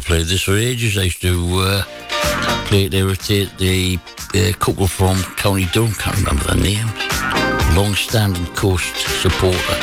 played this for ages. I used to play it there with the couple from County Durham, can't remember their name. Long-standing Coast supporter.